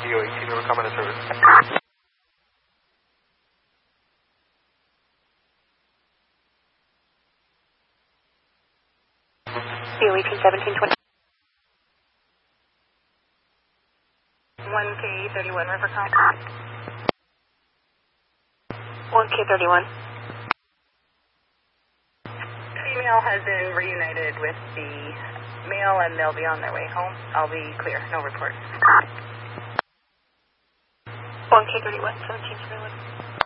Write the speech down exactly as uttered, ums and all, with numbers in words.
D O eighteen, we're coming to service. D O eighteen, seventeen twenty. one K thirty-one, River Comp. one K thirty-one. Female has been reunited with the male and they'll be on their way home. I'll be clear, no report. one K thirty-one, seventeen twenty-one.